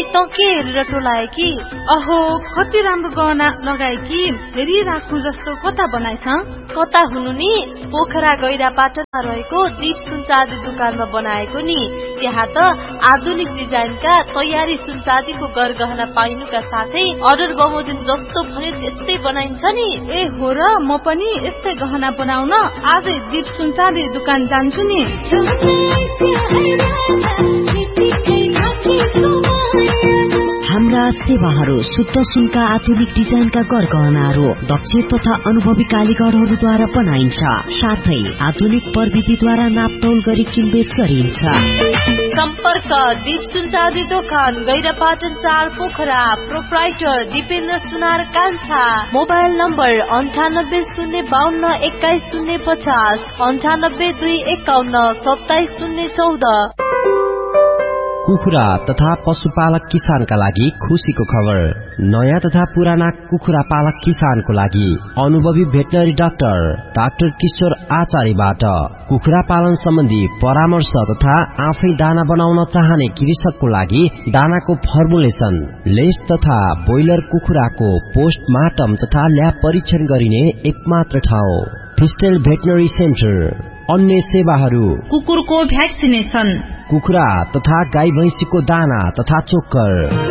त के हेरेर टोलाए कि? अहो कति राम्रो गहना लगाए कि, हेरी राख्नु जस्तो कता बनाएछ? कता हुनु नि, पोखरा गैरा पाटनमा रहेको दीप सुनचाँदी दुकानमा बनाएको नि। त्यहाँ त आधुनिक डिजाइनका तयारी सुनचाँदीको गरगहना पाइनुका साथै अर्डर बमोजिम जस्तो भने त्यस्तै बनाइन्छ नि। ए हो र, म पनि यस्तै गहना बनाउन आजै दीप सुनचाँदी दुकान जान्छु नि। हाम्रा सेवाहरू शुद्ध सुनका आधुनिक डिजाइनका गरगहनाहरू दक्ष तथा अनुभवी कालीगरहरूद्वारा बनाइन्छ। साथै आधुनिक प्रविधिद्वारा नापतौल गरी किनबेच गरिन्छ। सम्पर्क दीप सुनचाँदी दोकान गैरापाटन 4 पोखरा। प्रोप्राइटर दिपेन्द्र सुनार कान्छा। Mobile number 9802521050 9821577014। कुखुरा तथा पशुपालक किसानका लागि खुशीको खबर। नयाँ तथा पुराना कुखुरा पालक किसानको लागि अनुभवी भेटनरी डाक्टर किशोर आचार्यबाट कुखुरा पालन सम्बन्धी परामर्श तथा आफै दाना बनाउन चाहने कृषकको लागि दानाको फर्मुलेसन, लेस तथा ब्रोइलर कुखुराको पोस्टमार्टम तथा ल्याब परीक्षण गरिने एकमात्र ठाउँ फिस्टेल भेटनरी सेन्टर। अन्य सेवाहरू कुकुरको भ्याक्सिनेसन, कुखुरा तथा गाई भैंसीको दाना तथा चोक्कर।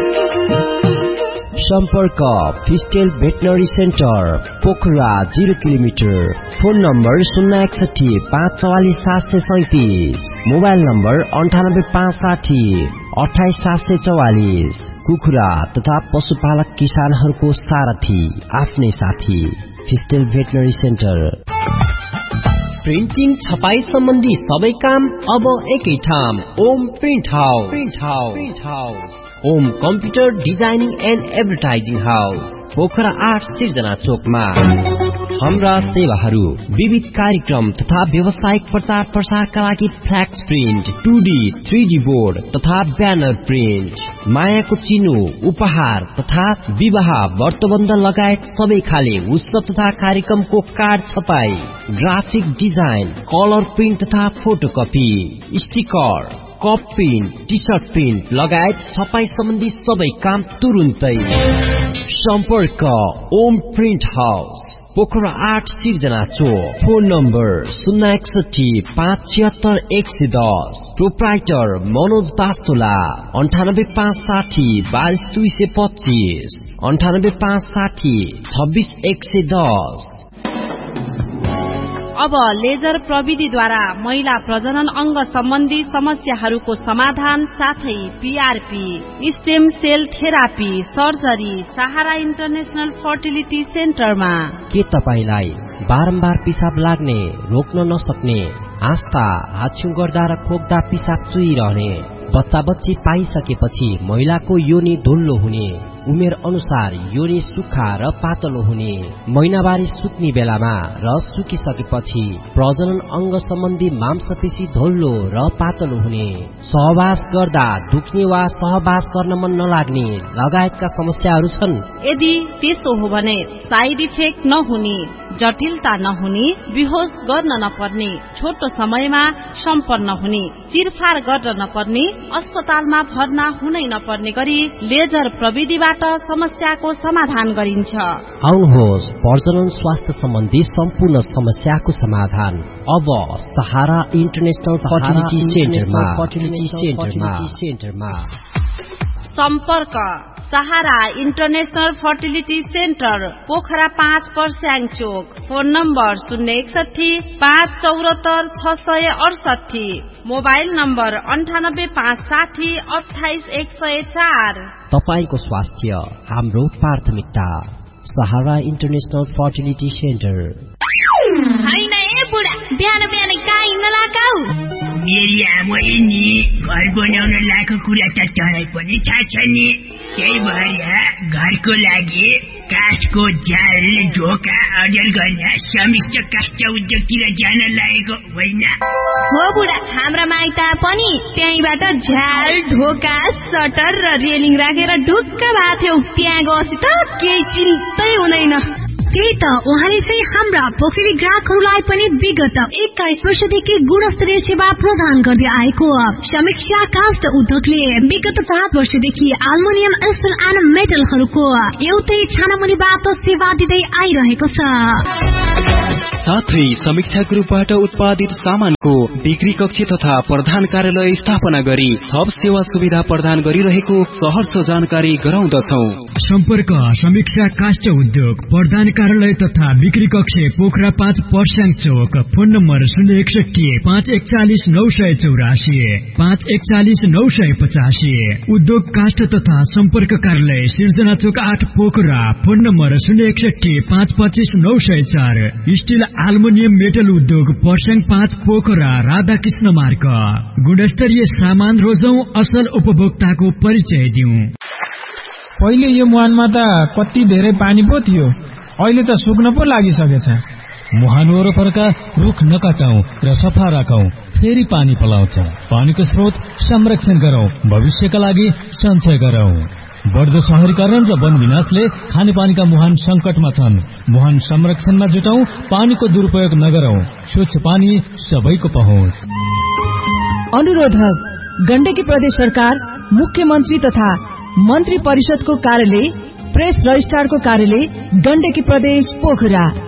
सम्पर्क फिस्टेल veterinary centre Pokhara 0 kilometre. Phone number 061 544 737। Mobile number 98 560 28 744। कुखुरा तथा पशुपालक किसानहरूको सारथी, आफ्नै साथी फिस्टेल भेटनरी सेन्टर। प्रिन्टिङ छपाई सम्बन्धी सबै काम अब एकै ठाउँ Om print house. Om computer designing and advertising house, Pokhara 8 सिर्जना चोकमा। हाम्रा सेवाहरू विविध कार्यक्रम तथा व्यावसायिक प्रचार प्रसारका लागि फ्ल्याक्स प्रिन्ट, 2D 3D बोर्ड तथा ब्यानर प्रिन्ट, मायाको चिनो, उपहार तथा विवाह व्रतबन्ध लगायत सबै खाले उत्सव तथा कार्यक्रमको कार्ड छपाई, ग्राफिक डिजाइन, कलर प्रिन्ट तथा photocopy, sticker, cup print, T short print लगायत छपाई सम्बन्धी सबै काम तुरुन्तै। सम्पर्क ओम प्रिन्ट हाउस, पोखरा 8 सिर्जना चोक। Phone number 061 576 110। Proprietor Manoj Bastola 98 560 22 225 98 560 26 110। अब लेजर प्रविधिद्वारा महिला प्रजनन अंग सम्बन्धी समस्याहरूको समाधान साथै PRP, stem sale therapy, surgery सहारा इन्टरनेशनल फर्टिलिटी सेन्टरमा। के तपाईलाई बारम्बार पिसाब लाग्ने, रोक्न नसक्ने, आस्था, हाछ्यु गर्दा र खोक्दा पिसाब चुइरहने, बच्चा बच्ची पाइसकेपछि महिलाको योनि धुल्लो हुने, उमेर अनुसार योनि सुक्खा र पातलो हुने, महिनावारी सुक्ने बेलामा र सुकिसकेपछि प्रजनन अंग सम्बन्धी मांसपेशी धुल्लो र पातलो हुने, सहवास गर्दा दुख्ने वा सहवास गर्न मन नलाग्ने लगायतका समस्याहरू छन्। यदि त्यसो हो भने साइड इफेक्ट नहुने, जटिलता नहुने, बेहोस गर्न नपर्ने, छोटो समयमा सम्पन्न हुने, चिरफार गर्न नपर्ने, अस्पतालमा भर्ना हुनै नपर्ने गरी लेजर प्रविधिबाट समस्याको समाधान गरिन्छ। आउनुहोस्, प्रजनन स्वास्थ्य सम्बन्धी सम्पूर्ण समस्याको समाधान अब सहारा इन्टरनेशनल फर्टिलिटी सेन्टरमा। सम्पर्क सहारा इन्टरनेशनल फर्टिलिटी सेन्टर पोखरा 5 पर्स्याङ चोक। Phone number 061 574 668। Mobile number 98 560 28 104। तपाईको स्वास्थ्य हाम्रो प्राथमिकता। सहारा इन्टरनेशनल फर्टिलिटी सेन्टर। हैन ए बुढा, बिहान बिहान कहाँ हिँड्न लगाऊ? मेरी आमाले नि घर बनाउन लागेको कुरा त तँलाई पनि थाहा छ नि। त्यही भएर घरको लागि काठको जाल, ढोका अर्जन गर्न समिष्ट काष्ठ उद्योगतिर जान लागेको होइन? हो बुढा, हाम्रा माइत पनि त्यहीबाट झ्याल, ढोका, सटर र रेलिङ राखेर ढुक्क भएको थियो। त्यहाँ गएपछि त केही चिन्तै हुँदैन। त्यही त उहाँले चाहिँ हाम्रा पोखरी ग्राहकहरूलाई पनि विगत 21 वर्षदेखि गुणस्तरीय सेवा प्रदान गर्दै आएको समीक्षा काष्ठ उद्योगले विगत 7 वर्षदेखि एल्युमिनियम स्टिल एन्ड मेटलहरूको एउटै छानामुनिबाट सेवा दिँदै आइरहेको छ। साथै समीक्षा ग्रुपबाट उत्पादित सामानको बिक्री कक्ष तथा प्रधान कार्यालय स्थापना गरी थप सेवा सुविधा प्रदान गरिरहेको सहर्ष जानकारी गराउँदछौ। सम्पर्क समीक्षा काष्ठ उद्योग प्रधान कार्यालय तथा बिक्री कक्ष पोखरा 5 पर्स्याङ चौक। Phone number 061 541 984 541 985। उद्योग काष्ठ तथा सम्पर्क कार्यालय सिर्जना चौक 8 Pokhara. Phone number 061 525 904। Still aluminium metal उद्योग पर्स्याङ 5 पोखरा राधाकृष्ण मार्ग। गुणस्तरीय सामान रोजौं, असल उपभोक्ताको परिचय दिउँ। पहिले यो मुहानमा त कति धेरै पानी पो थियो, अहिले त सुक्न पो लागिसकेछ। मुहान वरपरका रुख नकाटौं र सफा राखौं, फेरि पानी पलाउँछ। पानीको स्रोत संरक्षण गरौं, भविष्यका लागि सञ्चय गरौं। बढ्दो शहरीकरण र वन विनाशले खानेपानीका मुहान संकटमा छन्। मुहान संरक्षणमा जुटौं, पानीको दुरुपयोग नगरौं। स्वच्छ पानी सबैको पहुँच। अनुरोधक गण्डकी प्रदेश सरकार, मुख्यमन्त्री तथा मन्त्री परिषदको कार्यालय, प्रेस रजिस्ट्रारको कार्यालय, गण्डकी प्रदेश पोखरा।